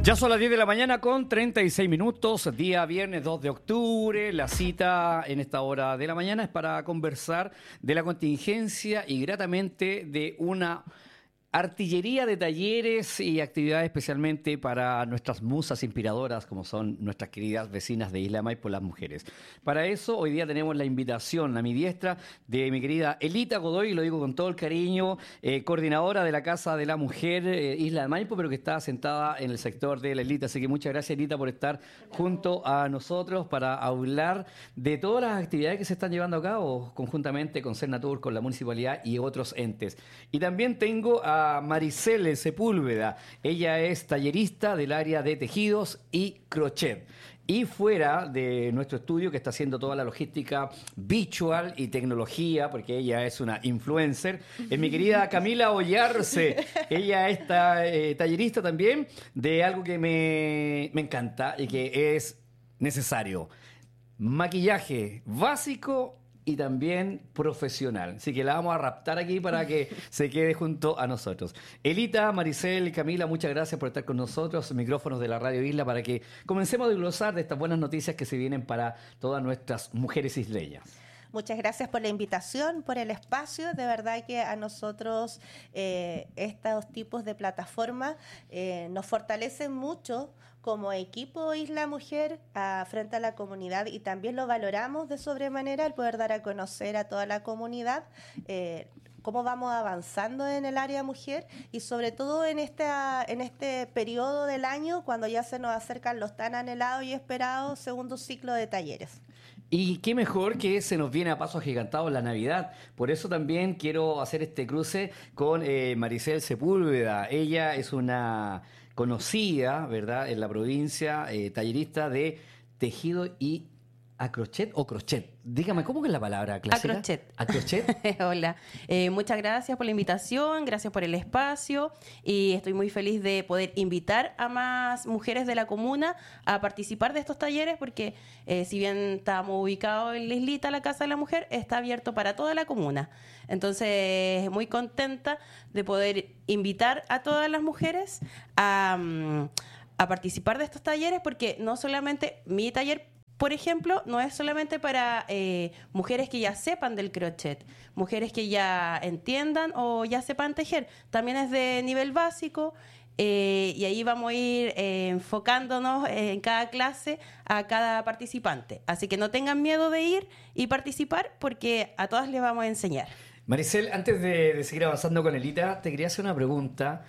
Ya son las 10 de la mañana con 36 minutos, día viernes 2 de octubre. La cita en esta hora de la mañana es para conversar de la contingencia y gratamente de una artillería de talleres y actividades especialmente para nuestras musas inspiradoras, como son nuestras queridas vecinas de Isla de Maipo, las mujeres. Para eso, hoy día tenemos la invitación a mi diestra de mi querida Elita Godoy, y lo digo con todo el cariño, coordinadora de la Casa de la Mujer Isla de Maipo, pero que está sentada en el sector de la Elita. Así que muchas gracias, Elita, por estar junto a nosotros para hablar de todas las actividades que se están llevando a cabo conjuntamente con Cernatur, con la municipalidad y otros entes. Y también tengo a Maricel Sepúlveda. Ella es tallerista del área de tejidos y crochet. Y fuera de nuestro estudio, que está haciendo toda la logística visual y tecnología, porque ella es una influencer, es mi querida Camila Ollarse. Ella es tallerista también de algo que me encanta y que es necesario. Maquillaje básico y también profesional. Así que la vamos a raptar aquí para que se quede junto a nosotros. Elita, Maricel, Camila, muchas gracias por estar con nosotros, micrófonos de la Radio Isla, para que comencemos a desglosar de estas buenas noticias que se vienen para todas nuestras mujeres isleñas. Muchas gracias por la invitación, por el espacio. De verdad que a nosotros estos tipos de plataformas nos fortalecen mucho como equipo Isla Mujer frente a la comunidad, y también lo valoramos de sobremanera el poder dar a conocer a toda la comunidad cómo vamos avanzando en el área mujer, y sobre todo en este periodo del año cuando ya se nos acercan los tan anhelados y esperados segundo ciclo de talleres. Y qué mejor que se nos viene a paso agigantado la Navidad. Por eso también quiero hacer este cruce con Maricel Sepúlveda. Ella es una conocida, ¿verdad?, en la provincia, tallerista de tejido y a crochet o crochet. Dígame, ¿cómo que es la palabra clásica? A crochet. ¿A crochet? Hola. Muchas gracias por la invitación, gracias por el espacio, y estoy muy feliz de poder invitar a más mujeres de la comuna a participar de estos talleres, porque si bien estamos ubicados en la islita, la Casa de la Mujer, está abierto para toda la comuna. Entonces, muy contenta de poder invitar a todas las mujeres a participar de estos talleres, porque no solamente mi taller, por ejemplo, no es solamente para mujeres que ya sepan del crochet, mujeres que ya entiendan o ya sepan tejer. También es de nivel básico, y ahí vamos a ir enfocándonos en cada clase a cada participante. Así que no tengan miedo de ir y participar, porque a todas les vamos a enseñar. Maricel, antes de seguir avanzando con Elita, te quería hacer una pregunta.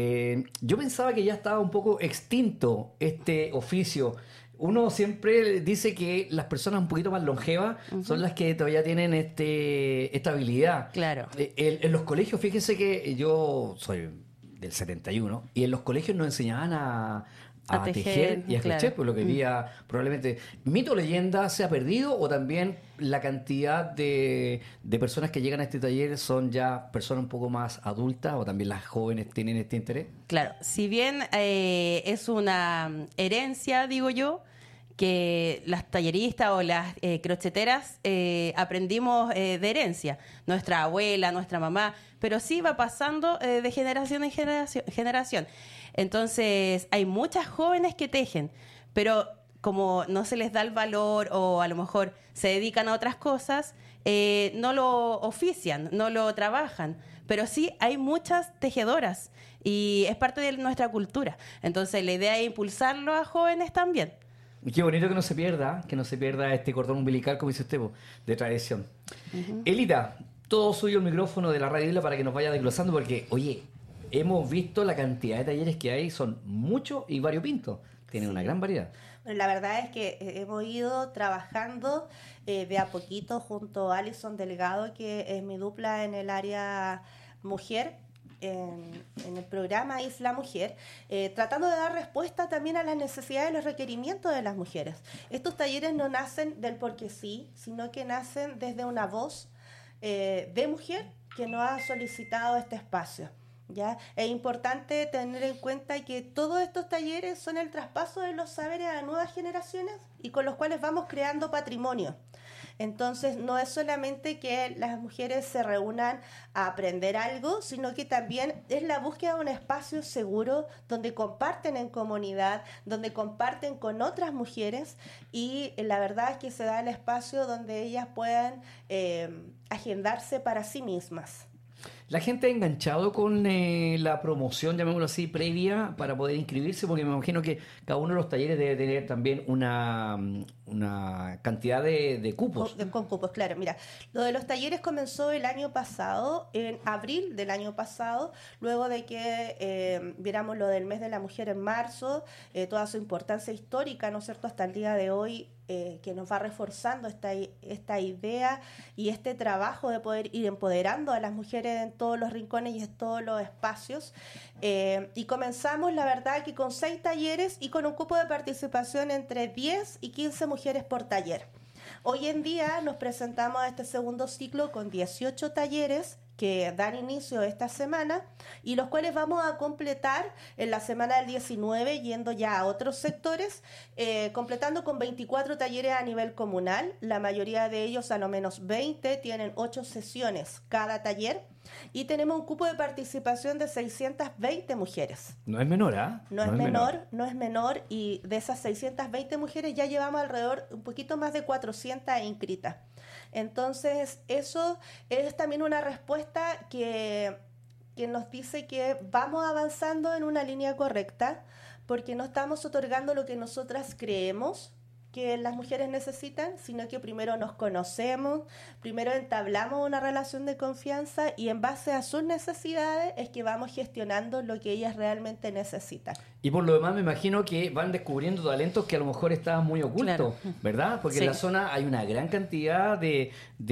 Yo pensaba que ya estaba un poco extinto este oficio. Uno siempre dice que las personas un poquito más longevas son las que todavía tienen esta habilidad. Claro. En los colegios, fíjese que yo soy del 71 y en los colegios nos enseñaban a tejer y a crochet, claro. Por lo que había probablemente. ¿Mito o leyenda se ha perdido, o también la cantidad de personas que llegan a este taller son ya personas un poco más adultas, o también las jóvenes tienen este interés? Claro, si bien es una herencia, digo yo, que las talleristas o las crocheteras aprendimos de herencia, nuestra abuela, nuestra mamá, pero sí va pasando de generación en generación. Entonces, hay muchas jóvenes que tejen, pero como no se les da el valor, o a lo mejor se dedican a otras cosas, no lo ofician, no lo trabajan. Pero sí hay muchas tejedoras y es parte de nuestra cultura. Entonces, la idea es impulsarlo a jóvenes también. Y qué bonito que no se pierda este cordón umbilical, como dice usted, de tradición. Elita, todo suyo el micrófono de la Radio Isla para que nos vaya desglosando, porque, oye, hemos visto la cantidad de talleres que hay, son muchos y variopintos. Tienen una gran variedad. Bueno, la verdad es que hemos ido trabajando de a poquito junto a Alison Delgado, que es mi dupla en el área mujer, en el programa Isla Mujer, tratando de dar respuesta también a las necesidades y los requerimientos de las mujeres. Estos talleres no nacen del porque sí, sino que nacen desde una voz de mujer que nos ha solicitado este espacio. ¿Ya? Es importante tener en cuenta que todos estos talleres son el traspaso de los saberes a nuevas generaciones, y con los cuales vamos creando patrimonio. Entonces, no es solamente que las mujeres se reúnan a aprender algo, sino que también es la búsqueda de un espacio seguro donde comparten en comunidad, donde comparten con otras mujeres, y la verdad es que se da el espacio donde ellas puedan agendarse para sí mismas. La gente ha enganchado con la promoción, llamémoslo así, previa para poder inscribirse, porque me imagino que cada uno de los talleres debe tener también una cantidad de cupos. Con cupos, claro. Mira, lo de los talleres comenzó el año pasado, en abril del año pasado, luego de que viéramos lo del mes de la mujer en marzo, toda su importancia histórica, ¿no es cierto?, hasta el día de hoy, que nos va reforzando esta idea y este trabajo de poder ir empoderando a las mujeres en todos los rincones y en todos los espacios. Y comenzamos, la verdad, que con 6 talleres y con un cupo de participación entre 10 y 15 mujeres por taller. Hoy en día nos presentamos a este segundo ciclo con 18 talleres que dan inicio esta semana y los cuales vamos a completar en la semana del 19 yendo ya a otros sectores, completando con 24 talleres a nivel comunal. La mayoría de ellos, a lo menos 20, tienen 8 sesiones cada taller y tenemos un cupo de participación de 620 mujeres. No es menor, ¿ah? No es menor, y de esas 620 mujeres ya llevamos alrededor un poquito más de 400 inscritas. Entonces, eso es también una respuesta que nos dice que vamos avanzando en una línea correcta, porque no estamos otorgando lo que nosotras creemos que las mujeres necesitan, sino que primero nos conocemos, primero entablamos una relación de confianza y en base a sus necesidades es que vamos gestionando lo que ellas realmente necesitan. Y por lo demás me imagino que van descubriendo talentos que a lo mejor estaban muy ocultos, claro, ¿verdad? Porque en la zona hay una gran cantidad de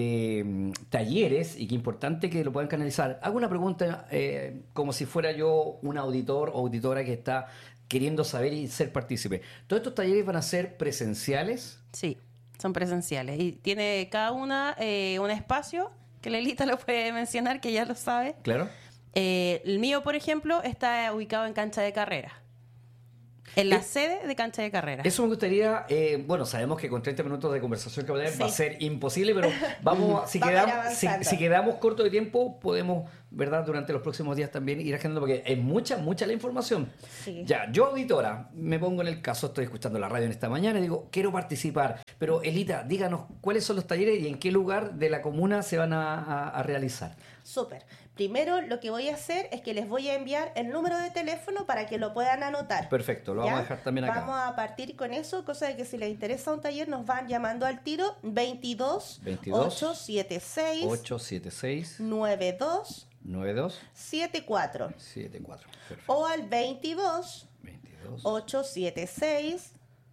talleres y que es importante que lo puedan canalizar. Hago una pregunta como si fuera yo un auditor o auditora que está queriendo saber y ser partícipe. ¿Todos estos talleres van a ser presenciales? Sí, son presenciales. Y tiene cada una un espacio, que Lelita lo puede mencionar, que ya lo sabe. Claro. El mío, por ejemplo, está ubicado en Cancha de Carrera. En la sede de Cancha de Carrera. Eso me gustaría, bueno, sabemos que con 30 minutos de conversación que va a tener va a ser imposible, pero vamos, si quedamos corto de tiempo, podemos, ¿verdad?, durante los próximos días también ir agendando, porque es mucha la información. Sí. Ya, yo auditora, me pongo en el caso, estoy escuchando la radio en esta mañana y digo, quiero participar, pero Elita, díganos, ¿cuáles son los talleres y en qué lugar de la comuna se van a realizar? Súper. Primero, lo que voy a hacer es que les voy a enviar el número de teléfono para que lo puedan anotar. Perfecto, lo vamos a dejar también acá. Vamos a partir con eso, cosa de que si les interesa un taller nos van llamando al tiro 22 876 92 74. O al 22 876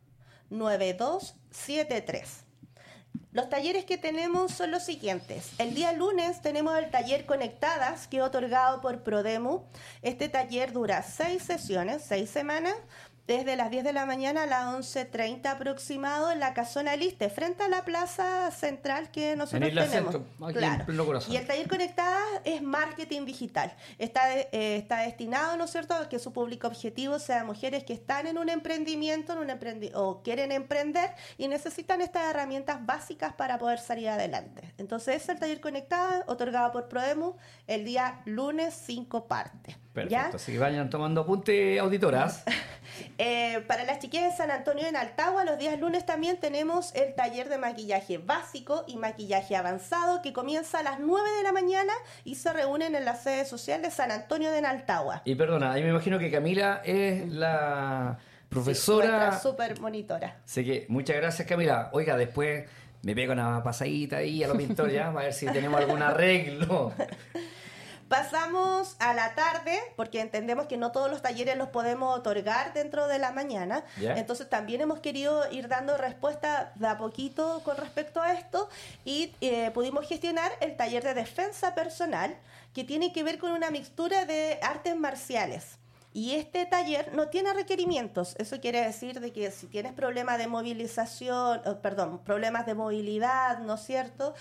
9273. Los talleres que tenemos son los siguientes. El día lunes tenemos el taller Conectadas, que es otorgado por Prodemu. Este taller dura 6 sesiones, 6 semanas, desde las 10 de la mañana a las 11:30 aproximado en la Casona Liste, frente a la plaza central que nosotros tenemos. Centro, aquí en pleno corazón. Y el taller Conectadas es marketing digital. Está destinado, ¿no es cierto?, a que su público objetivo sea mujeres que están en un emprendimiento o quieren emprender y necesitan estas herramientas básicas para poder salir adelante. Entonces, es el taller Conectadas, otorgado por Prodemu, el día lunes, 5 partes. Perfecto, ¿ya? Así que vayan tomando apunte, auditoras. Para las chiquillas de San Antonio en Altagua, los días lunes también tenemos el taller de maquillaje básico y maquillaje avanzado que comienza a las 9 de la mañana y se reúnen en la sede social de San Antonio de Altagua. Y perdona, ahí me imagino que Camila es la profesora. Sí, nuestra super monitora. Así que muchas gracias, Camila. Oiga, después me pego una pasadita ahí a los pintores ya, a ver si tenemos algún arreglo. Pasamos a la tarde, porque entendemos que no todos los talleres los podemos otorgar dentro de la mañana. ¿Ya? Entonces también hemos querido ir dando respuesta de a poquito con respecto a esto y pudimos gestionar el taller de defensa personal, que tiene que ver con una mixtura de artes marciales. Y este taller no tiene requerimientos. Eso quiere decir de que si tienes problemas de movilización, problemas de movilidad, ¿no es cierto?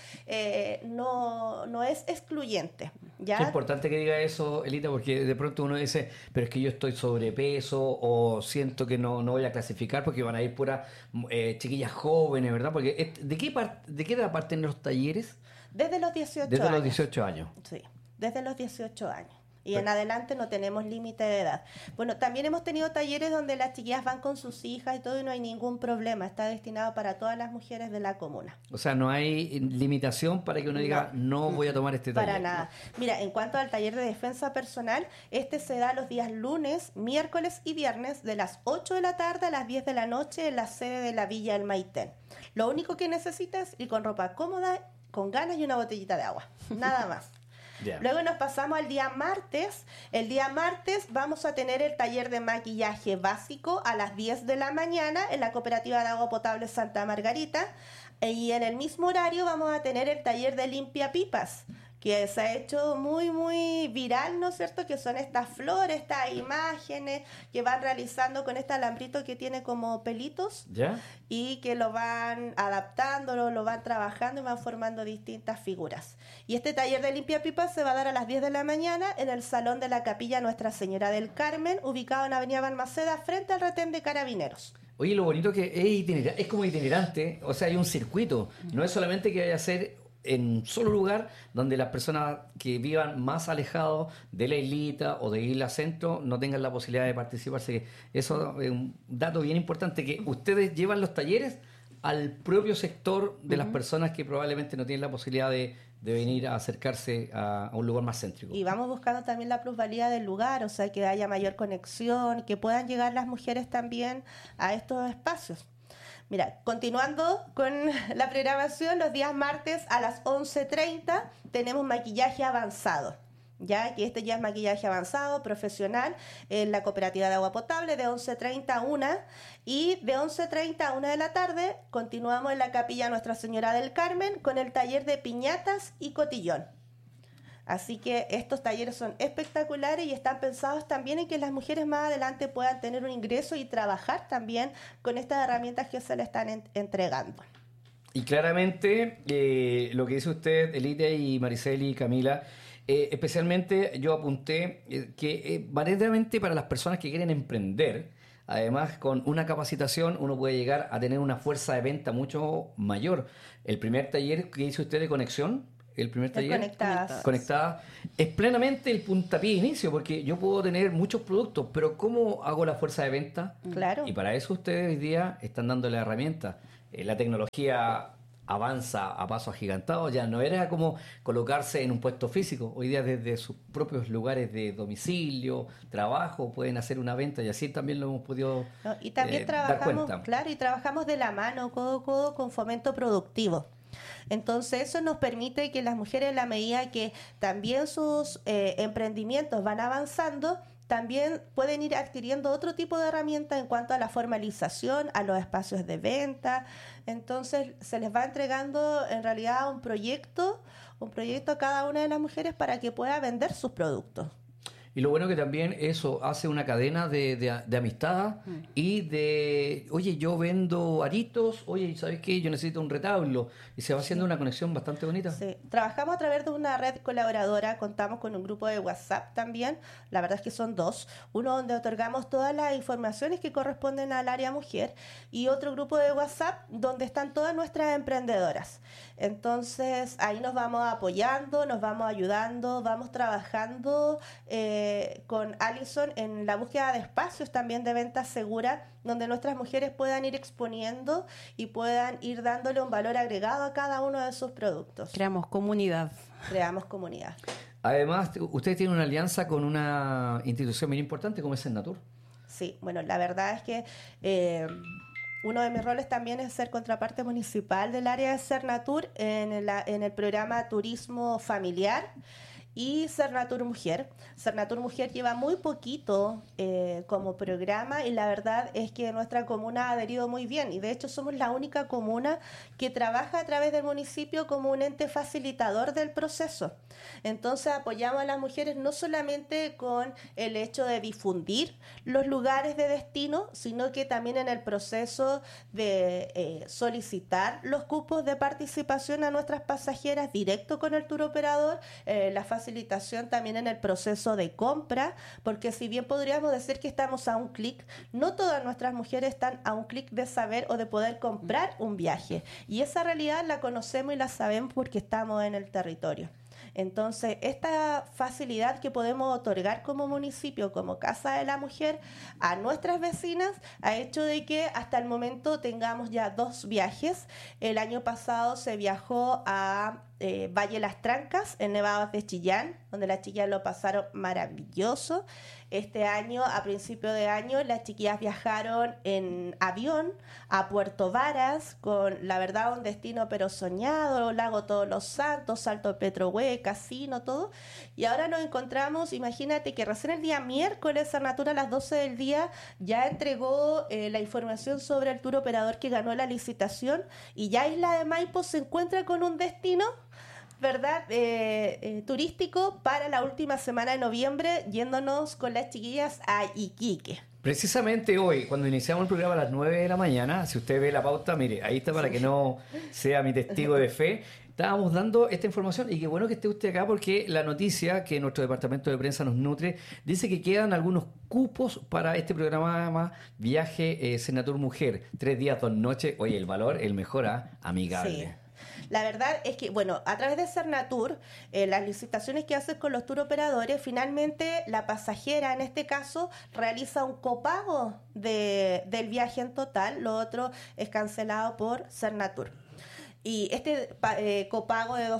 No es excluyente, ¿ya? Es importante que diga eso, Elita, porque de pronto uno dice, pero es que yo estoy sobrepeso o siento que no voy a clasificar porque van a ir puras chiquillas jóvenes, ¿verdad? Porque ¿de qué edad parten los talleres? Desde los 18 años. Desde los 18 años. Sí, desde los 18 años. Y en adelante no tenemos límite de edad. Bueno, también hemos tenido talleres donde las chiquillas van con sus hijas y todo y no hay ningún problema. Está destinado para todas las mujeres de la comuna. O sea, no hay limitación para que uno diga, no voy a tomar este taller. Para nada. Mira, en cuanto al taller de defensa personal, este se da los días lunes, miércoles y viernes de las 8 de la tarde a las 10 de la noche en la sede de la Villa El Maitén. Lo único que necesitas es ir con ropa cómoda, con ganas y una botellita de agua. Nada más. Yeah. Luego nos pasamos al día martes. El día martes vamos a tener el taller de maquillaje básico a las 10 de la mañana en la Cooperativa de Agua Potable Santa Margarita. Y en el mismo horario vamos a tener el taller de limpia pipas, que se ha hecho muy, muy viral, ¿no es cierto? Que son estas flores, estas imágenes que van realizando con este alambrito que tiene como pelitos. ¿Ya? Y que lo van adaptando, lo van trabajando y van formando distintas figuras. Y este taller de limpia pipas se va a dar a las 10 de la mañana en el Salón de la Capilla Nuestra Señora del Carmen, ubicado en Avenida Balmaceda, frente al retén de Carabineros. Oye, lo bonito que es como itinerante, o sea, hay un circuito. No es solamente que vaya a ser en un solo lugar donde las personas que vivan más alejados de la islita o de Isla Centro no tengan la posibilidad de participar. Así que eso es un dato bien importante, que ustedes llevan los talleres al propio sector de las personas que probablemente no tienen la posibilidad de venir a acercarse a un lugar más céntrico. Y vamos buscando también la plusvalía del lugar, o sea, que haya mayor conexión, que puedan llegar las mujeres también a estos espacios. Mira, continuando con la programación, los días martes a las 11:30 tenemos maquillaje avanzado, ya que este ya es maquillaje avanzado, profesional, en la Cooperativa de Agua Potable de 11:30 a 1, y de 11:30 a 1 de la tarde continuamos en la Capilla Nuestra Señora del Carmen con el taller de piñatas y cotillón. Así que estos talleres son espectaculares y están pensados también en que las mujeres más adelante puedan tener un ingreso y trabajar también con estas herramientas que se les están entregando. Y claramente lo que dice usted, Elita y Mariceli y Camila, especialmente yo apunté que variadamente para las personas que quieren emprender, además con una capacitación uno puede llegar a tener una fuerza de venta mucho mayor. El primer taller que hizo usted de conexión, el primer taller conectadas, es plenamente el puntapié de inicio, porque yo puedo tener muchos productos, pero ¿cómo hago la fuerza de venta? Claro. Y para eso ustedes hoy día están dando la herramienta. La tecnología avanza a pasos agigantados, ya no era como colocarse en un puesto físico. Hoy día desde sus propios lugares de domicilio, trabajo, pueden hacer una venta, y así también lo hemos podido y también dar trabajamos, cuenta. claro, y trabajamos de la mano, codo a codo, con fomento productivo. Entonces eso nos permite que las mujeres, en la medida que también sus emprendimientos van avanzando, también pueden ir adquiriendo otro tipo de herramientas en cuanto a la formalización, a los espacios de venta. Entonces se les va entregando en realidad un proyecto a cada una de las mujeres para que pueda vender sus productos. Y lo bueno que también eso hace una cadena de amistad y de, oye, yo vendo aritos, oye, ¿sabes qué? Yo necesito un retablo. Y se va haciendo una conexión bastante bonita. Sí, trabajamos a través de una red colaboradora, contamos con un grupo de WhatsApp también, la verdad es que son dos, uno donde otorgamos todas las informaciones que corresponden al área mujer y otro grupo de WhatsApp donde están todas nuestras emprendedoras. Entonces ahí nos vamos apoyando, nos vamos ayudando, vamos trabajando con Alison en la búsqueda de espacios también de venta segura, donde nuestras mujeres puedan ir exponiendo y puedan ir dándole un valor agregado a cada uno de sus productos. Creamos comunidad. Creamos comunidad. Además, ustedes tienen una alianza con una institución muy importante como es Sennatur. Sí, bueno, la verdad es que uno de mis roles también es ser contraparte municipal del área de Sennatur en el programa Turismo Familiar. y Cernatur Mujer. Cernatur Mujer lleva muy poquito como programa y la verdad es que nuestra comuna ha adherido muy bien y de hecho somos la única comuna que trabaja a través del municipio como un ente facilitador del proceso. Entonces apoyamos a las mujeres no solamente con el hecho de difundir los lugares de destino, sino que también en el proceso de solicitar los cupos de participación a nuestras pasajeras directo con el tour operador, la facilitación también en el proceso de compra, porque si bien podríamos decir que estamos a un clic, no todas nuestras mujeres están a un clic de saber o de poder comprar un viaje. Y esa realidad la conocemos y la sabemos porque estamos en el territorio. Entonces, esta facilidad que podemos otorgar como municipio, como Casa de la Mujer, a nuestras vecinas, ha hecho de que hasta el momento tengamos ya 2 viajes. El año pasado se viajó a Valle Las Trancas, en Nevados de Chillán, donde las chiquillas lo pasaron maravilloso. Este año, a principio de año, las chiquillas viajaron en avión a Puerto Varas, con la verdad un destino pero soñado, Lago Todos los Santos, Salto Petrohue, casino, todo. Y ahora nos encontramos, imagínate que recién el día miércoles, Cernatur a las 12 del día ya entregó la información sobre el tour operador que ganó la licitación y ya Isla de Maipo se encuentra con un destino, ¿verdad? Turístico para la última semana de noviembre, yéndonos con las chiquillas a Iquique. Precisamente hoy, cuando iniciamos el programa a las 9 de la mañana, si usted ve la pauta, mire, ahí está para que no sea mi testigo de fe, estábamos dando esta información y qué bueno que esté usted acá porque la noticia que nuestro departamento de prensa nos nutre dice que quedan algunos cupos para este programa Viaje Cernatur Mujer, 3 días, 2 noches. Oye, el valor, el mejor, amigable. Sí. La verdad es que, bueno, a través de Cernatur, las licitaciones que hacen con los tour operadores, finalmente la pasajera, en este caso, realiza un copago del viaje en total, lo otro es cancelado por Cernatur. Y este copago de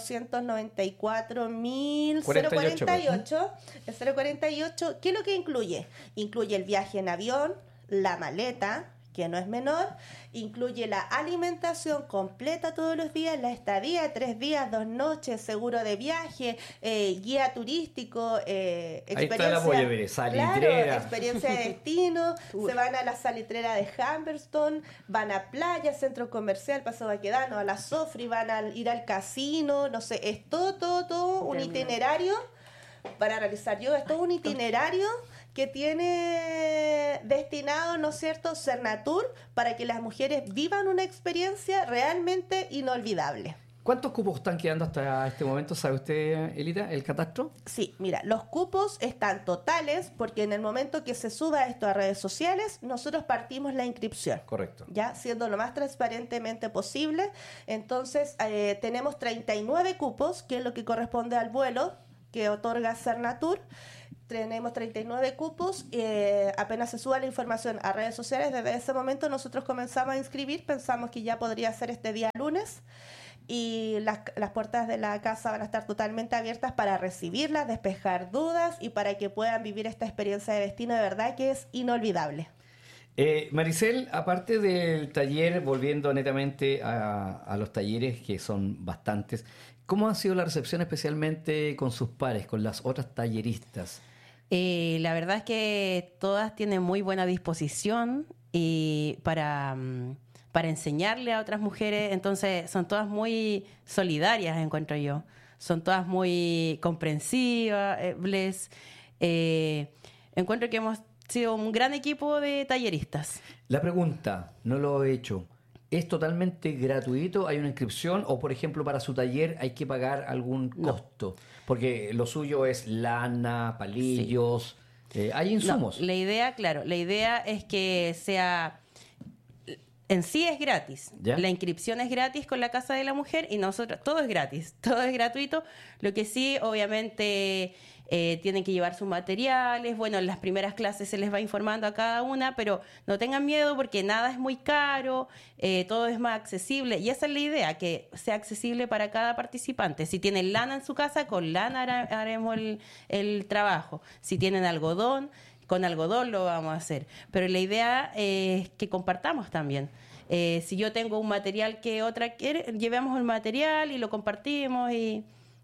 294.048, ¿qué es lo que incluye? Incluye el viaje en avión, la maleta, que no es menor, incluye la alimentación completa todos los días, la estadía, 3 días, 2 noches, seguro de viaje, guía turístico, experiencia, salitrera. experiencia de destino, se van a la salitrera de Humberston, van a playa, centro comercial, Paso Baquedano, a la Sofri, van a ir al casino, no sé, es todo un itinerario para realizar yoga, es todo un itinerario que tiene destinado, ¿no es cierto?, Cernatur, para que las mujeres vivan una experiencia realmente inolvidable. ¿Cuántos cupos están quedando hasta este momento? ¿Sabe usted, Elita, el catastro? Sí, mira, los cupos están totales porque en el momento que se suba esto a redes sociales, nosotros partimos la inscripción. Correcto. Ya siendo lo más transparentemente posible. Entonces, tenemos 39 cupos, que es lo que corresponde al vuelo que otorga Cernatur. Tenemos 39 cupos, apenas se suba la información a redes sociales, desde ese momento nosotros comenzamos a inscribir, pensamos que ya podría ser este día lunes y las puertas de la casa van a estar totalmente abiertas para recibirlas, despejar dudas y para que puedan vivir esta experiencia de destino de verdad que es inolvidable. Maricel, aparte del taller, volviendo netamente a los talleres que son bastantes, ¿cómo ha sido la recepción especialmente con sus pares, con las otras talleristas? La verdad es que todas tienen muy buena disposición y para enseñarle a otras mujeres, entonces son todas muy solidarias, encuentro yo. Son todas muy comprensivas. Encuentro que hemos sido un gran equipo de talleristas. La pregunta, no lo he hecho. ¿Es totalmente gratuito? ¿Hay una inscripción? ¿O, por ejemplo, para su taller hay que pagar algún costo? Porque lo suyo es lana, palillos, hay insumos. No, la idea es que sea... En sí es gratis. ¿Ya? La inscripción es gratis con la Casa de la Mujer y nosotros, todo es gratis, todo es gratuito. Lo que sí, obviamente, tienen que llevar sus materiales. Bueno, en las primeras clases se les va informando a cada una, pero no tengan miedo porque nada es muy caro, todo es más accesible. Y esa es la idea, que sea accesible para cada participante. Si tienen lana en su casa, con lana haremos el trabajo. Si tienen algodón, con algodón lo vamos a hacer. Pero la idea es que compartamos también. Si yo tengo un material que otra quiere, llevemos el material y lo compartimos y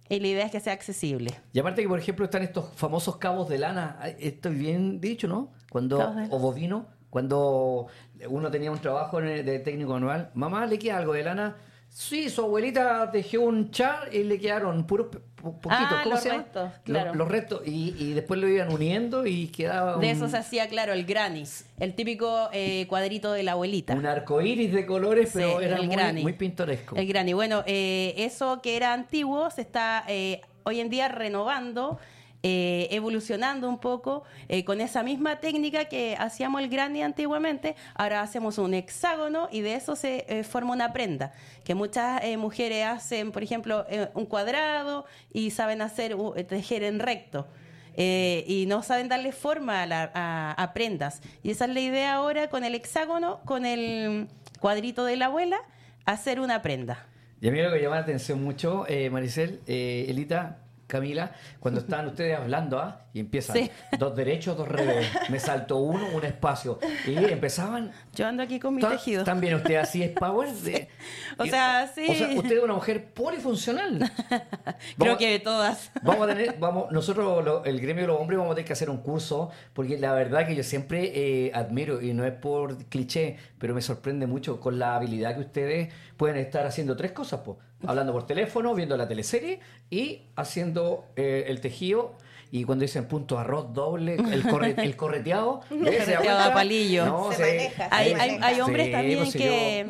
Y la idea es que sea accesible. Y aparte que, por ejemplo, están estos famosos cabos de lana. Esto es bien dicho, ¿no? O bovino. Cuando uno tenía un trabajo de técnico manual, mamá, ¿le queda algo de lana? Sí, su abuelita tejió un char y le quedaron puros poquitos. ¿Cómo los se llama? restos, claro. Los restos. Y después lo iban uniendo y quedaba De eso se hacía, claro, el granny. El típico cuadrito de la abuelita. un arcoíris de colores, pero Sí, era el muy, granny. muy pintoresco. El granny. Bueno, eso que era antiguo se está hoy en día renovando, evolucionando un poco con esa misma técnica que hacíamos el granny antiguamente. Ahora hacemos un hexágono y de eso se forma una prenda, que muchas mujeres hacen, por ejemplo, un cuadrado y saben hacer tejer en recto. Y no saben darle forma a prendas. Y esa es la idea ahora con el hexágono, con el cuadrito de la abuela, hacer una prenda. Y a mí lo que llama la atención mucho, Maricel, Elita, Camila, cuando estaban ustedes hablando, y empiezan, Sí. 2 derechos, 2 revés, me saltó uno, un espacio, y empezaban... Yo ando aquí con mi tejido. También usted así es power. O sea, sí. O sea, usted es una mujer polifuncional. Creo que de todas. Nosotros, el gremio de los hombres, vamos a tener que hacer un curso, porque la verdad que yo siempre admiro, y no es por cliché, pero me sorprende mucho con la habilidad que ustedes pueden estar haciendo 3 cosas, pues. Hablando por teléfono, viendo la teleserie y haciendo el tejido. Y cuando dicen punto arroz doble, el correteado, Correteado a palillo. No, Se maneja. Hay hombres Sí, también pues si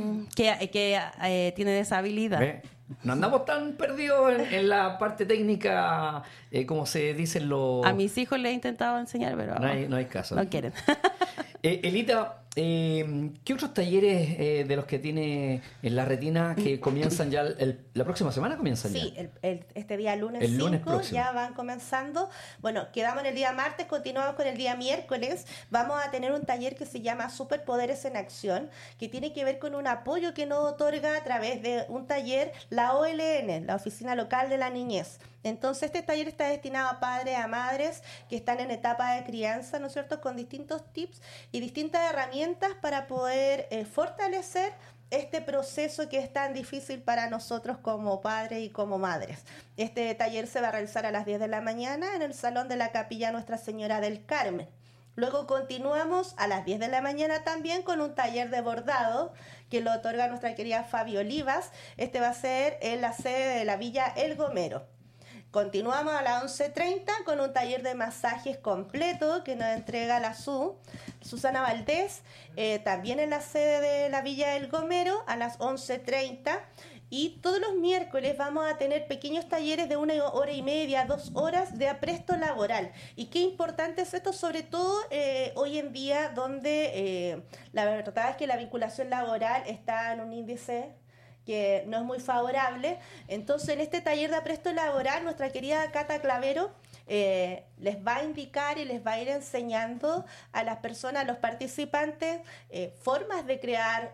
que tienen esa habilidad. ¿Ve? No andamos tan perdidos en la parte técnica, como se dicen los... A mis hijos les he intentado enseñar, pero No hay caso. no quieren. Elita, ¿qué otros talleres de los que tiene en la retina que comienzan ya la próxima semana? ¿Comienzan Sí, ya? este día lunes El 5 lunes próximo. ya van comenzando. Bueno, quedamos en el día martes, continuamos con el día miércoles. Vamos a tener un taller que se llama Superpoderes en Acción, que tiene que ver con un apoyo que nos otorga a través de un taller la OLN, la Oficina Local de la Niñez. Entonces, este taller está destinado a padres, a madres que están en etapa de crianza, ¿no es cierto?, con distintos tips y distintas herramientas para poder fortalecer este proceso que es tan difícil para nosotros como padres y como madres. Este taller se va a realizar a las 10 de la mañana en el Salón de la Capilla Nuestra Señora del Carmen. Luego continuamos a las 10 de la mañana también con un taller de bordado que lo otorga nuestra querida Fabi Olivas. Este va a ser en la sede de la Villa El Gomero. Continuamos a las 11:30 con un taller de masajes completo que nos entrega la Susana Valdés, también en la sede de la Villa del Gomero a las 11:30. Y todos los miércoles vamos a tener pequeños talleres de 1 hora y media, 2 horas de apresto laboral. Y qué importante es esto, sobre todo hoy en día, donde la verdad es que la vinculación laboral está en un índice que no es muy favorable. Entonces, en este taller de apresto laboral, nuestra querida Cata Clavero les va a indicar y les va a ir enseñando a las personas, a los participantes, formas de crear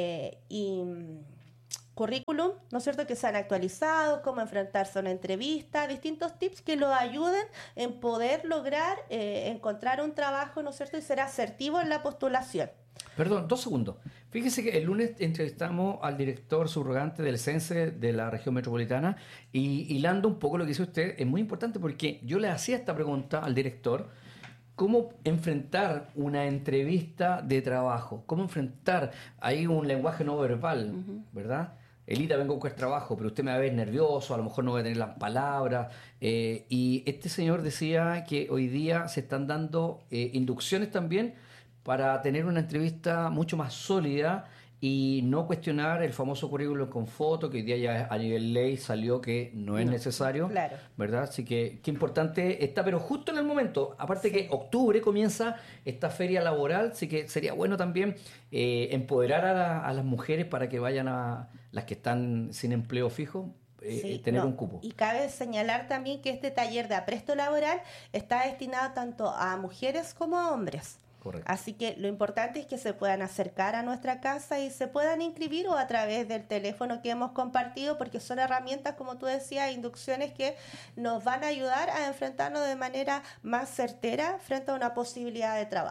currículum, ¿no es cierto?, que sean actualizados, cómo enfrentarse a una entrevista, distintos tips que los ayuden en poder lograr encontrar un trabajo, ¿no es cierto?, y ser asertivo en la postulación. Perdón, 2 segundos. Fíjese que el lunes entrevistamos al director subrogante del CENSE de la región metropolitana y hilando un poco lo que dice usted, es muy importante porque yo le hacía esta pregunta al director: ¿cómo enfrentar una entrevista de trabajo? ¿Cómo enfrentar ahí un lenguaje no verbal, verdad? Elita, vengo a buscar trabajo, pero usted me va a ver nervioso, a lo mejor no voy a tener las palabras. Y este señor decía que hoy día se están dando inducciones también para tener una entrevista mucho más sólida y no cuestionar el famoso currículum con foto, que hoy día ya a nivel ley salió que no es necesario, claro. ¿verdad? Así que qué importante está, pero justo en el momento, aparte que octubre comienza esta feria laboral, así que sería bueno también empoderar a las mujeres para que vayan a las que están sin empleo fijo, tener un cupo. Y cabe señalar también que este taller de apresto laboral está destinado tanto a mujeres como a hombres. Correcto. Así que lo importante es que se puedan acercar a nuestra casa y se puedan inscribir o a través del teléfono que hemos compartido, porque son herramientas, como tú decías, inducciones que nos van a ayudar a enfrentarnos de manera más certera frente a una posibilidad de trabajo.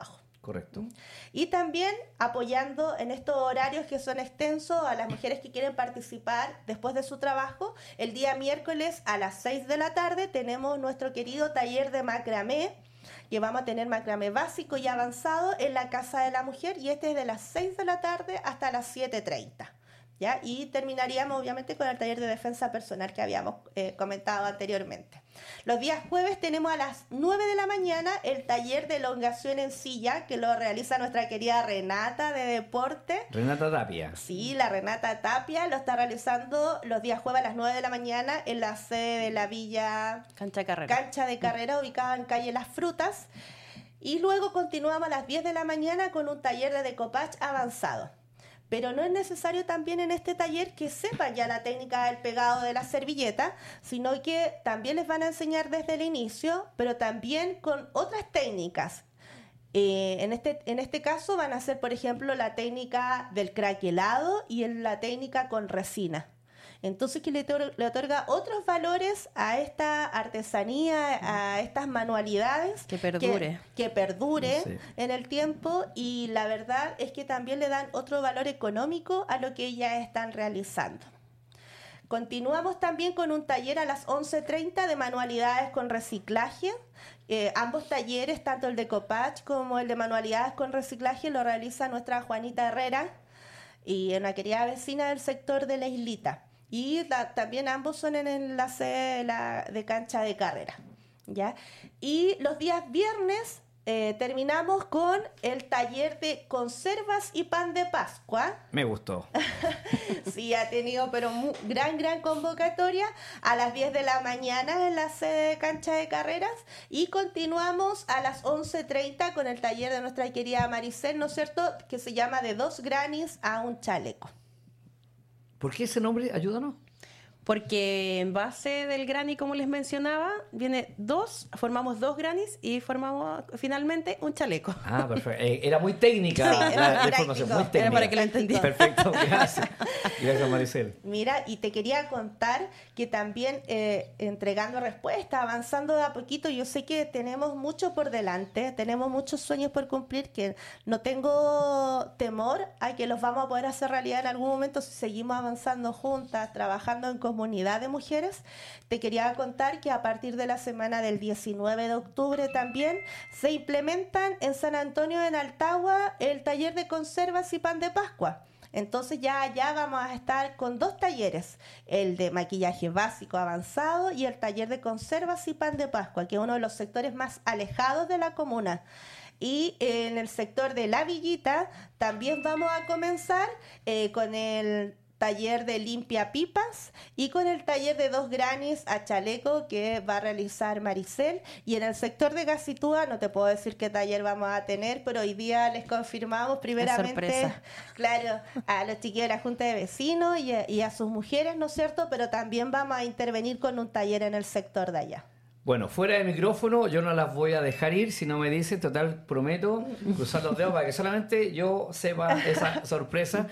Correcto. Y también apoyando en estos horarios que son extensos a las mujeres que quieren participar después de su trabajo. El día miércoles a las 6 de la tarde tenemos nuestro querido taller de macramé, que vamos a tener macramé básico y avanzado en la Casa de la Mujer, y este es de las 6 de la tarde hasta las 7:30. ¿Ya? Y terminaríamos obviamente con el taller de defensa personal que habíamos comentado anteriormente. Los días jueves tenemos a las 9 de la mañana el taller de elongación en silla, que lo realiza nuestra querida Renata de Deporte. Renata Tapia. Sí, la Renata Tapia lo está realizando los días jueves a las 9 de la mañana en la sede de la Villa Cancha de Carrera, ubicada en calle Las Frutas. Y luego continuamos a las 10 de la mañana con un taller de decoupage avanzado. Pero no es necesario también en este taller que sepan ya la técnica del pegado de la servilleta, sino que también les van a enseñar desde el inicio, pero también con otras técnicas. En este caso van a ser, por ejemplo, la técnica del craquelado y la técnica con resina. Entonces, que le otorga otros valores a esta artesanía, a estas manualidades. Que perdure. Que perdure Sí. en el tiempo, y la verdad es que también le dan otro valor económico a lo que ellas están realizando. Continuamos también con un taller a las 11:30 de manualidades con reciclaje. Ambos talleres, tanto el de decoupage como el de manualidades con reciclaje, lo realiza nuestra Juanita Herrera, y una querida vecina del sector de La Islita. Y también ambos son en la sede de Cancha de Carrera, ¿ya? Y los días viernes terminamos con el taller de conservas y pan de Pascua. Me gustó. Sí, ha tenido pero gran convocatoria a las 10 de la mañana en la sede de Cancha de Carreras, y continuamos a las 11:30 con el taller de nuestra querida Maricel, ¿no es cierto?, que se llama De 2 granis a un chaleco. ¿Por qué ese nombre? Ayúdanos. Porque en base del granny, como les mencionaba, formamos 2 grannies y formamos finalmente un chaleco. Ah, perfecto. Era muy técnica Sí, era la información, muy práctico. técnica. Era para que lo entendiera. Perfecto, gracias. Gracias, Maricel. Mira, y te quería contar que también entregando respuestas, avanzando de a poquito, yo sé que tenemos mucho por delante, tenemos muchos sueños por cumplir, que no tengo temor a que los vamos a poder hacer realidad en algún momento si seguimos avanzando juntas, trabajando en comunidad de mujeres. Te quería contar que a partir de la semana del 19 de octubre también se implementan en San Antonio de Altagua el taller de conservas y pan de Pascua. Entonces ya vamos a estar con 2 talleres, el de maquillaje básico avanzado y el taller de conservas y pan de Pascua, que es uno de los sectores más alejados de la comuna. Y en el sector de La Villita también vamos a comenzar con el taller de limpia pipas y con el taller de 2 granis a chaleco que va a realizar Maricel. Y en el sector de Gacitúa no te puedo decir qué taller vamos a tener, pero hoy día les confirmamos primeramente, claro, a los chiquillos de la Junta de Vecinos y a sus mujeres, ¿no es cierto? Pero también vamos a intervenir con un taller en el sector de allá. Bueno, fuera de micrófono yo no las voy a dejar ir si no me dicen, total, prometo cruzar los dedos para que solamente yo sepa esa sorpresa.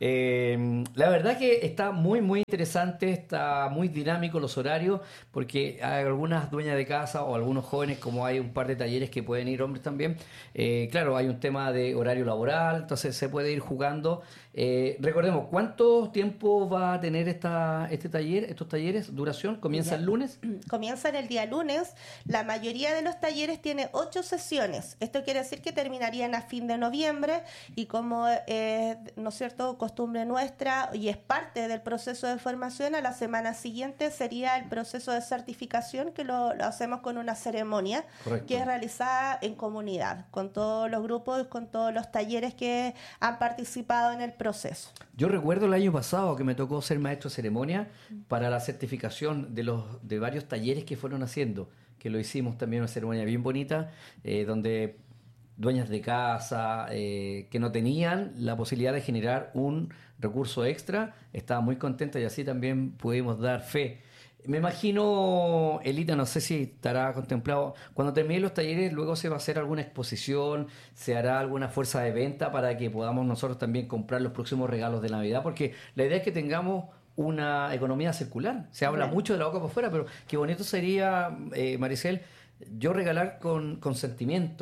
La verdad que está muy interesante, está muy dinámico los horarios, porque hay algunas dueñas de casa o algunos jóvenes, como hay un par de talleres que pueden ir hombres también, claro, hay un tema de horario laboral, entonces se puede ir jugando. Recordemos, ¿cuánto tiempo va a tener estos talleres? ¿Duración? ¿Comienza el lunes? Comienzan el día lunes. La mayoría de los talleres tiene 8 sesiones. Esto quiere decir que terminarían a fin de noviembre, y como ¿no es cierto?, costumbre nuestra y es parte del proceso de formación, a la semana siguiente sería el proceso de certificación, que lo hacemos con una ceremonia. Correcto. Que es realizada en comunidad, con todos los grupos, con todos los talleres que han participado en el proceso. Yo recuerdo el año pasado que me tocó ser maestro de ceremonia para la certificación de varios talleres que fueron haciendo, que lo hicimos también, una ceremonia bien bonita, donde dueñas de casa que no tenían la posibilidad de generar un recurso extra estaban muy contentas, y así también pudimos dar fe. Me imagino, Elita, no sé si estará contemplado, cuando terminen los talleres, luego se va a hacer alguna exposición, se hará alguna fuerza de venta para que podamos nosotros también comprar los próximos regalos de Navidad, porque la idea es que tengamos una economía circular. Se habla mucho de la boca por fuera, pero qué bonito sería, Maricel, yo regalar con sentimiento,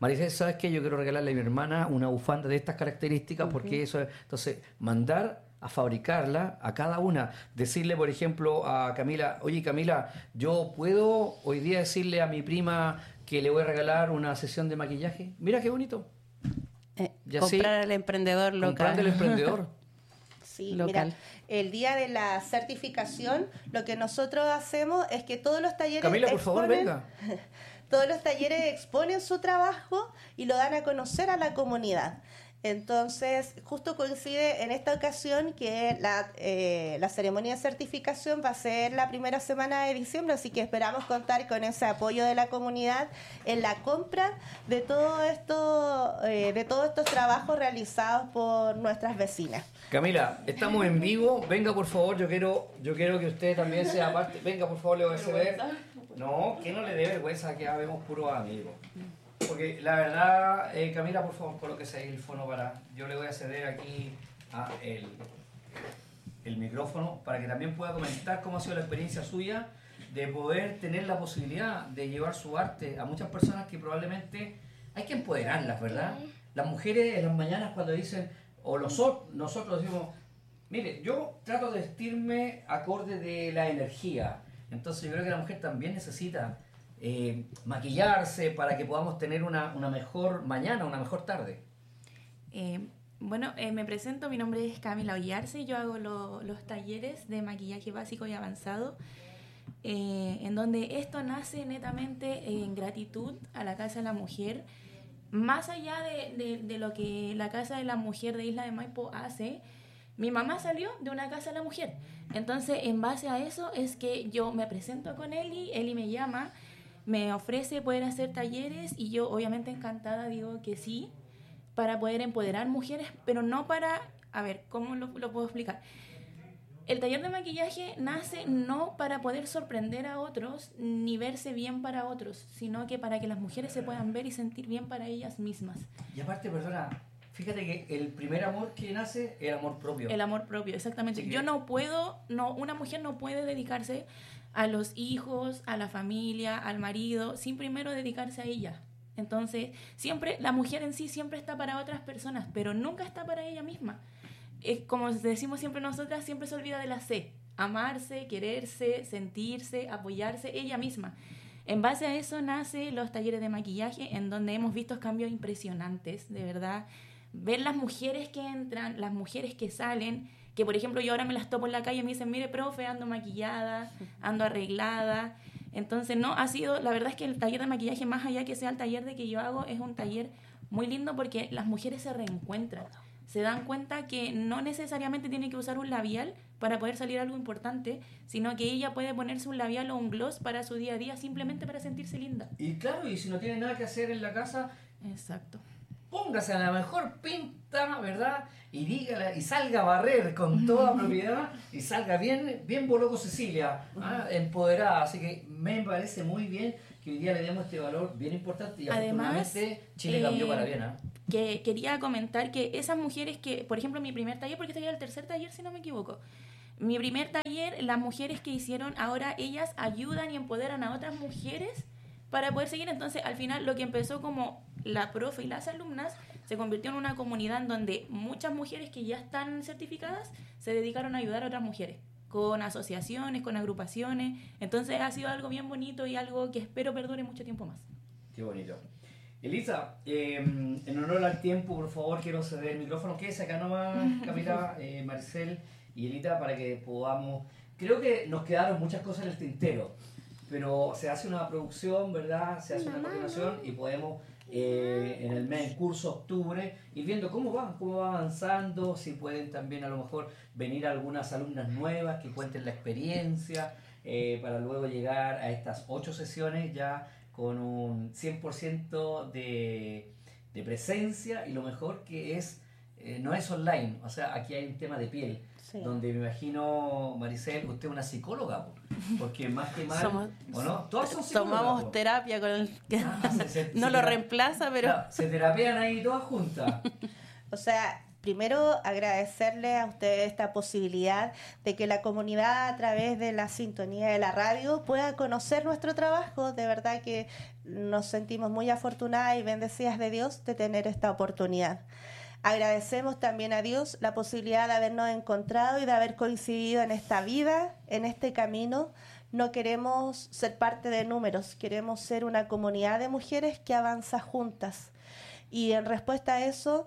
Maricel, ¿sabes qué? Yo quiero regalarle a mi hermana una bufanda de estas características porque eso es... Entonces, mandar a fabricarla a cada una. Decirle, por ejemplo, a Camila, oye Camila, yo puedo hoy día decirle a mi prima que le voy a regalar una sesión de maquillaje. Mira qué bonito. Y así, comprar al emprendedor local. comprarle al emprendedor. Sí, Local. mira, el día de la certificación, lo que nosotros hacemos es que todos los talleres Camila, por favor, venga. todos los talleres exponen su trabajo y lo dan a conocer a la comunidad. Entonces, justo coincide en esta ocasión que la ceremonia de certificación va a ser la primera semana de diciembre, así que esperamos contar con ese apoyo de la comunidad en la compra de todo esto, de todos estos trabajos realizados por nuestras vecinas. Camila, estamos en vivo. Venga, por favor, yo quiero que usted también sea parte. Venga, por favor, le voy a ceder. No, que no le dé vergüenza, que ya vemos puros amigos. Porque la verdad, Camila, por favor, colóquese ahí el fono para... Yo le voy a ceder aquí el micrófono para que también pueda comentar cómo ha sido la experiencia suya de poder tener la posibilidad de llevar su arte a muchas personas que probablemente hay que empoderarlas, ¿verdad? Las mujeres en las mañanas cuando dicen, o nosotros decimos, mire, yo trato de vestirme acorde de la energía. Entonces yo creo que la mujer también necesita maquillarse para que podamos tener una mejor mañana, una mejor tarde. Me presento, mi nombre es Camila Ollarse, yo hago los talleres de maquillaje básico y avanzado, en donde esto nace netamente en gratitud a la Casa de la Mujer. Más allá de lo que la Casa de la Mujer de Isla de Maipo hace, mi mamá salió de una Casa de la Mujer. Entonces, en base a eso es que yo me presento con Eli me llama, me ofrece poder hacer talleres y yo obviamente encantada digo que sí, para poder empoderar mujeres, pero no para... A ver, ¿cómo lo puedo explicar? El taller de maquillaje nace no para poder sorprender a otros ni verse bien para otros, sino que para que las mujeres se puedan ver y sentir bien para ellas mismas. Y aparte, perdona, fíjate que el primer amor que nace es el amor propio. El amor propio, exactamente. Sí, una mujer no puede dedicarse a los hijos, a la familia, al marido, sin primero dedicarse a ella. Entonces, siempre, la mujer en sí siempre está para otras personas, pero nunca está para ella misma. Como decimos siempre nosotras, siempre se olvida de la C. Amarse, quererse, sentirse, apoyarse ella misma. En base a eso nace los talleres de maquillaje, en donde hemos visto cambios impresionantes, de verdad. Ver las mujeres que entran, las mujeres que salen, que por ejemplo yo ahora me las topo en la calle y me dicen, mire, profe, ando maquillada, ando arreglada. Entonces, la verdad es que el taller de maquillaje, más allá que sea el taller de que yo hago, es un taller muy lindo porque las mujeres se reencuentran. Se dan cuenta que no necesariamente tiene que usar un labial para poder salir algo importante, sino que ella puede ponerse un labial o un gloss para su día a día simplemente para sentirse linda. Y claro, y si no tiene nada que hacer en la casa... Exacto. Póngase a la mejor pinta, ¿verdad? Y dígala, y salga a barrer con toda propiedad y salga bien Boloco Cecilia, empoderada. Así que me parece muy bien que hoy día le demos este valor bien importante y afortunadamente Chile cambió para bien. Que quería comentar que esas mujeres que, por ejemplo, mi primer taller, porque este ya es el tercer taller si no me equivoco, mi primer taller, las mujeres que hicieron, ahora ellas ayudan y empoderan a otras mujeres para poder seguir. Entonces, al final, lo que empezó como la profe y las alumnas se convirtió en una comunidad en donde muchas mujeres que ya están certificadas se dedicaron a ayudar a otras mujeres, con asociaciones, con agrupaciones. Entonces, ha sido algo bien bonito y algo que espero perdure mucho tiempo más. Qué bonito. Elisa, en honor al tiempo, por favor, quiero ceder el micrófono. Quédese acá nomás, Camila, Marcel y Elita, para que podamos... Creo que nos quedaron muchas cosas en el tintero, pero se hace una producción, ¿verdad? Se hace una coordinación y podemos en el mes, en curso octubre, ir viendo cómo va avanzando, si pueden también a lo mejor venir algunas alumnas nuevas que cuenten la experiencia, para luego llegar a estas 8 sesiones ya con un 100% de presencia, y lo mejor que es, no es online, o sea, aquí hay un tema de piel. Sí. Donde me imagino, Maricel, usted es una psicóloga, porque más que mal, ¿o no? Todas son psicólogas. Tomamos terapia con el no lo reemplaza, pero... Claro, se terapean ahí todas juntas. O sea, Primero, agradecerle a ustedes esta posibilidad de que la comunidad a través de la sintonía de la radio pueda conocer nuestro trabajo. De verdad que nos sentimos muy afortunadas y bendecidas de Dios de tener esta oportunidad. Agradecemos también a Dios la posibilidad de habernos encontrado y de haber coincidido en esta vida, en este camino. No queremos ser parte de números, queremos ser una comunidad de mujeres que avanza juntas. Y en respuesta a eso,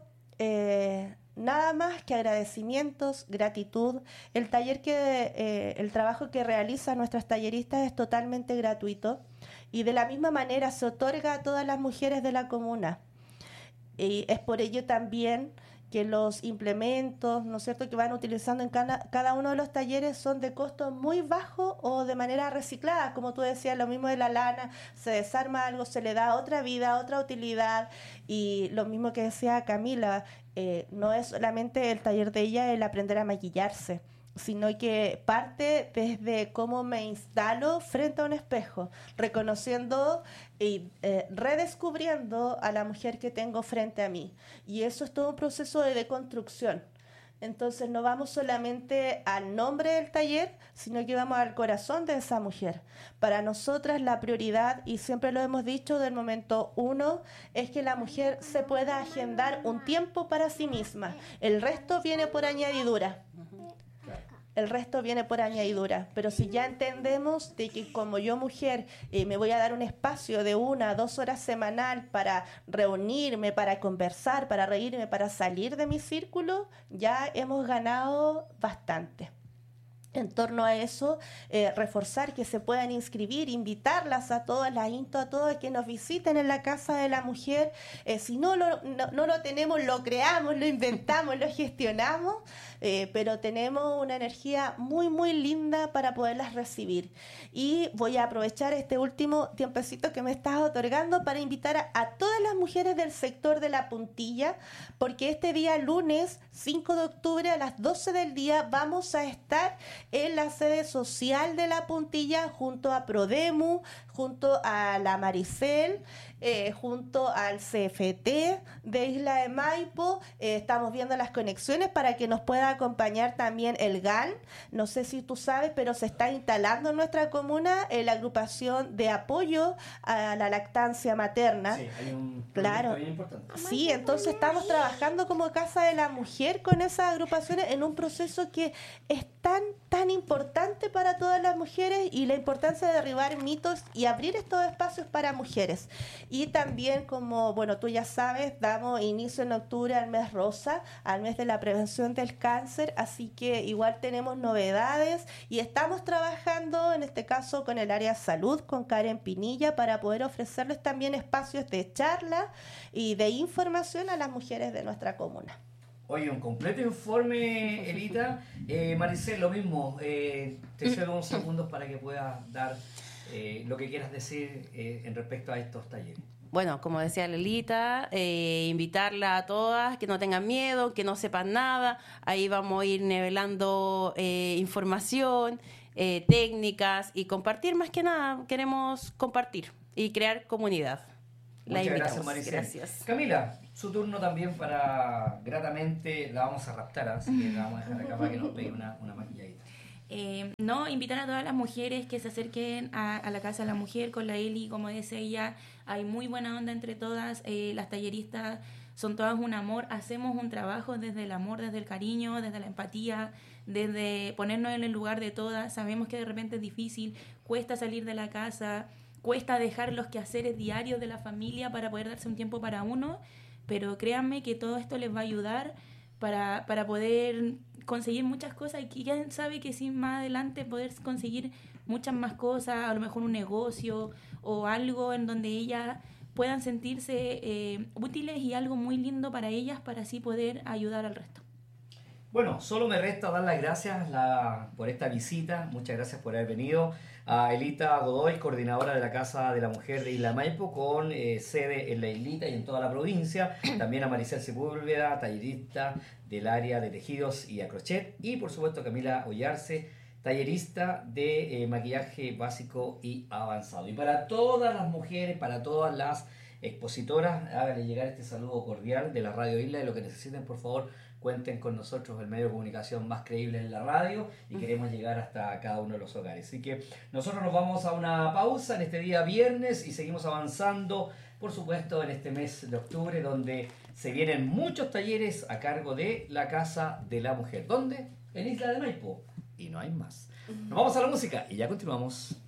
nada más que agradecimientos, gratitud. El trabajo que realizan nuestras talleristas es totalmente gratuito y de la misma manera se otorga a todas las mujeres de la comuna. Y es por ello también que los implementos, ¿no es cierto?, que van utilizando en cada uno de los talleres son de costo muy bajo o de manera reciclada. Como tú decías, lo mismo de la lana, se desarma algo, se le da otra vida, otra utilidad. Y lo mismo que decía Camila, no es solamente el taller de ella el aprender a maquillarse, sino que parte desde cómo me instalo frente a un espejo, reconociendo y redescubriendo a la mujer que tengo frente a mí. Y eso es todo un proceso de deconstrucción. Entonces no vamos solamente al nombre del taller, sino que vamos al corazón de esa mujer. Para nosotras la prioridad, y siempre lo hemos dicho del momento uno, es que la mujer se pueda agendar un tiempo para sí misma. El resto viene por añadidura. El resto viene por añadidura, pero si ya entendemos de que como yo mujer me voy a dar un espacio de 1 a 2 horas semanal para reunirme, para conversar, para reírme, para salir de mi círculo, ya hemos ganado bastante. En torno a eso, reforzar que se puedan inscribir, invitarlas a todas, las insto a todas que nos visiten en la Casa de la Mujer. Si no lo tenemos, lo creamos, lo inventamos, lo gestionamos, pero tenemos una energía muy, muy linda para poderlas recibir. Y voy a aprovechar este último tiempecito que me estás otorgando para invitar a todas las mujeres del sector de La Puntilla, porque este día lunes 5 de octubre a las 12 del día vamos a estar en la sede social de La Puntilla junto a Prodemu, junto a la Maricel, junto al CFT de Isla de Maipo. Estamos viendo las conexiones para que nos pueda acompañar también el GAN. No sé si tú sabes, pero se está instalando en nuestra comuna la agrupación de apoyo a la lactancia materna. Sí, hay un claro, bien importante. Sí, entonces estamos trabajando como Casa de la Mujer con esas agrupaciones en un proceso que es tan importante para todas las mujeres, y la importancia de derribar mitos y abrir estos espacios para mujeres. Y también, como bueno, tú ya sabes, damos inicio en octubre al mes rosa, al mes de la prevención del cáncer, así que igual tenemos novedades y estamos trabajando en este caso con el área salud, con Karen Pinilla, para poder ofrecerles también espacios de charla y de información a las mujeres de nuestra comuna. Oye, un completo informe, Elita. Maricel, lo mismo. Te cedo unos segundos para que puedas dar lo que quieras decir en respecto a estos talleres. Bueno, como decía Lelita, invitarla a todas, que no tengan miedo, que no sepan nada. Ahí vamos a ir nivelando información, técnicas y compartir. Más que nada, queremos compartir y crear comunidad. Muchas gracias, Maricel. Gracias. Camila, su turno también para gratamente, la vamos a raptar, así que la vamos a dejar acá para que nos pegue una maquilladita. No, invitar a todas las mujeres que se acerquen a la Casa de la Mujer con la Eli. Como dice ella, hay muy buena onda entre todas. Las talleristas son todas un amor. Hacemos un trabajo desde el amor, desde el cariño, desde la empatía, desde ponernos en el lugar de todas. Sabemos que de repente es difícil, cuesta salir de la casa, cuesta dejar los quehaceres diarios de la familia para poder darse un tiempo para uno, pero créanme que todo esto les va a ayudar para poder conseguir muchas cosas, y quién sabe que sí, más adelante poder conseguir muchas más cosas, a lo mejor un negocio o algo en donde ellas puedan sentirse útiles, y algo muy lindo para ellas, para así poder ayudar al resto. Bueno, solo me resta dar las gracias por esta visita. Muchas gracias por haber venido. A Elita Godoy, coordinadora de la Casa de la Mujer de Isla Maipo, con sede en la islita y en toda la provincia. También a Maricel Sepúlveda, tallerista del área de tejidos y a crochet. Y por supuesto Camila Ollarse, tallerista de maquillaje básico y avanzado. Y para todas las mujeres, para todas las expositoras, háganle llegar este saludo cordial de la Radio Isla, de lo que necesiten, por favor, cuenten con nosotros, el medio de comunicación más creíble en la radio, y queremos llegar hasta cada uno de los hogares. Así que nosotros nos vamos a una pausa en este día viernes y seguimos avanzando, por supuesto, en este mes de octubre, donde se vienen muchos talleres a cargo de la Casa de la Mujer. ¿Dónde? En Isla de Maipo. Y no hay más. Nos vamos a la música y ya continuamos.